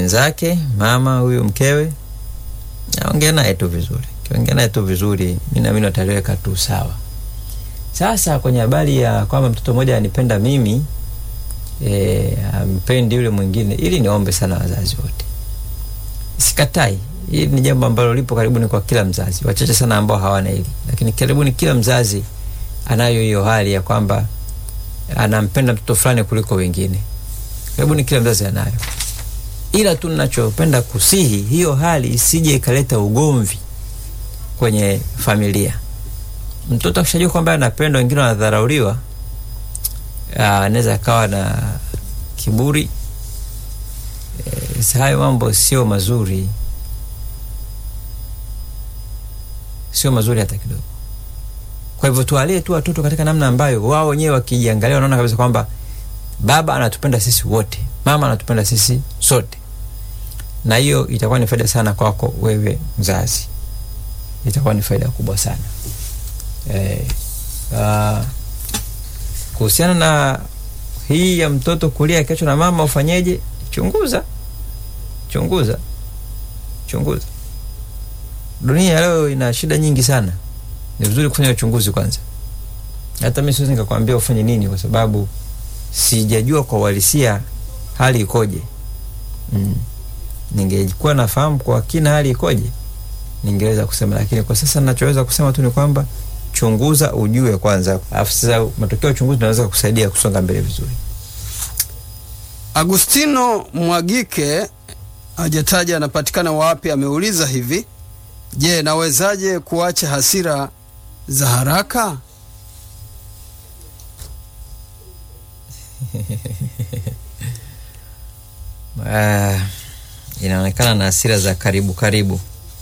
mwenzake, mama huyu mkewe, ongea naye tu vizuri. Kiongea naye tu vizuri, mimi na mimi nataliweka tu sawa. Sasa kwenye habari ya kwamba mtoto mmoja anipenda mimi, ampendi yule mwingine, ili niombe sana wazazi wote. Sikatai, hili ni jambo ambalo lipo karibuni kwa kila mzazi. Wachache sana ambao hawana hili, lakini karibuni kila mzazi anayo hiyo hali ya kwamba anampenda mtoto fulani kuliko wengine. Karibuni kila mzazi anayo. Ila tu ninachopenda kusihi, hiyo hali isije ikaleta ugomvi kwenye familia. Mtoto akishajua kwamba anapendwa, wengine wanadharauliwa, anaweza kawa na kiburi. Hayo mambo sio mazuri. Sio mazuri hata kidogo. Kwa hivyo tuwalee tu watoto katika namna ambayo wao wenyewe wakijiangalia wanaona kabisa kwamba baba anatupenda sisi wote, mama anatupenda sisi sote. Na hiyo itakuwa ni faida sana kwako wewe mzazi. Itakuwa ni faida kubwa sana. Kuhusiana na hii ya mtoto kulia kesho na mama, ufanyeje? Chunguza. Dunia leo ina shida nyingi sana. Ni vizuri kufanya uchunguzi kwanza. Hata mimi siwezi nikakwambia ufanye nini kwa sababu sijajua kwa uhalisia hali ikoje. Ningekuwa nafahamu kwa kina hali ikoje, ningeweza kusema, lakini kwa sasa ninachoweza kusema tu ni kwamba chunguza, ujue kwanza. Afisa matokeo ya uchunguzi yanaweza kusaidia kusonga mbele vizuri. Agustino Mwagike hajataja anapatikana wapi, ameuliza hivi: je, nawezaje kuacha hasira za haraka? Inaonekana na hasira za karibu.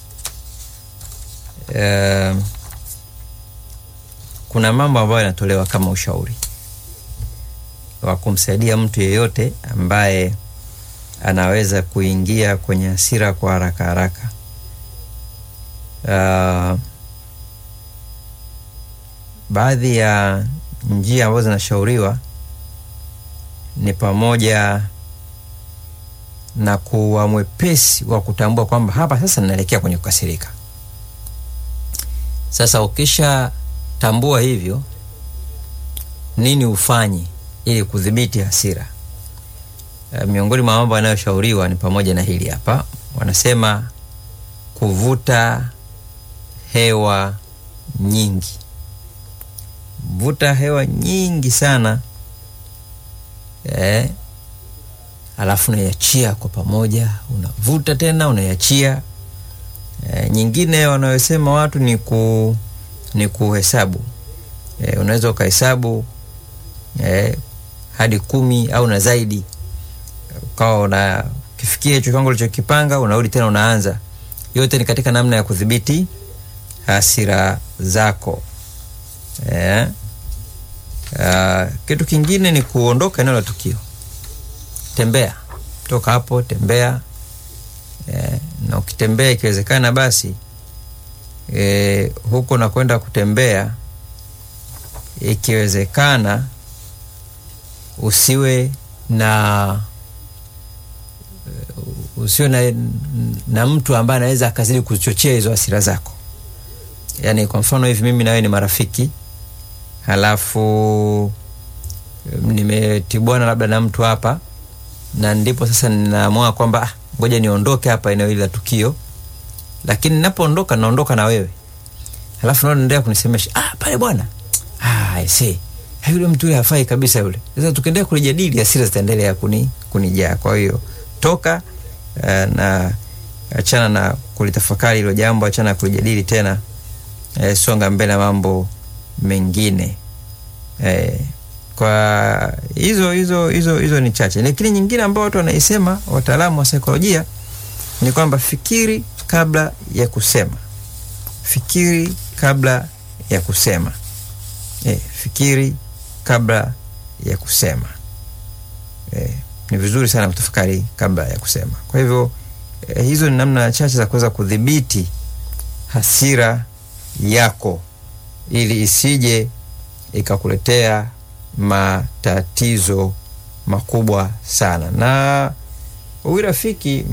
Kuna mambo ambayo yanatolewa kama ushauri wa kumsaidia mtu yeyote ambaye anaweza kuingia kwenye hasira kwa haraka. Baadhi ya njia ambazo zinashauriwa ni pamoja na kuwa mwepesi wa kutambua kwamba hapa sasa ninaelekea kwenye kukasirika. Sasa ukisha tambua hivyo, nini ufanye ili kudhibiti hasira? Miongoni mwa mambo yanayoshauriwa ni pamoja na hili hapa. Wanasema kuvuta hewa nyingi. Vuta hewa nyingi sana, alafu unaiachia kwa pamoja. Unavuta tena, unaiachia. Nyingine wanayosema watu ni kuhesabu. Unaweza ukahesabu hadi 10 au na zaidi. Kwa kifikia hicho kiwango ulichokipanga, unarudi tena unaanza. Yote ni katika namna ya kudhibiti hasira zako. Kitu kingine ni kuondoka eneo la tukio. Tembea. Toka hapo, tembea. Na ukitembea ikiwezekana basi huko na kwenda kutembea, ikiwezekana usiwe na mtu ambaye anaweza akazidi kuchochea hizo hasira zako. Yaani kwa mfano hivi, mimi na wewe ni marafiki, halafu nimetibwana labda na mtu hapa, na ndipo sasa ninaamua kwamba ngoja niondoke hapa eneo hili la tukio. Lakini ninapoondoka, naondoka na wewe, halafu unaendelea kunisemesha, pale bwana, I see, yule mtu yule hafai kabisa yule. Sasa tukiendelea kulijadili, hasira zitaendelea kunijaa. Kwa hiyo toka, na achana na kulitafakari hilo jambo, achana na kulijadili tena, songa mbele mambo mengine. Kwa hizo ni chache. Lakini nyingine ambayo watu wanaisema, wataalamu wa saikolojia, ni kwamba fikiri kabla ya kusema. Fikiri kabla ya kusema. Fikiri kabla ya kusema. Ni vizuri sana kutafakari kabla ya kusema. Kwa hivyo hizo ni namna chache za kuweza kudhibiti hasira yako ili isije ikakuletea matatizo makubwa sana. Na urafiki